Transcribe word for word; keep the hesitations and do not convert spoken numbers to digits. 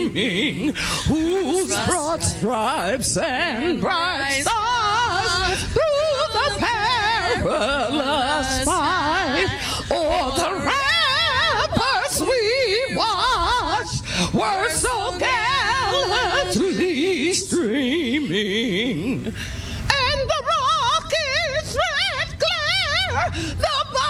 gleaming, whose broad stripes and bright stars through the perilous fight, o'er the ramparts we watched were so gallantly streaming.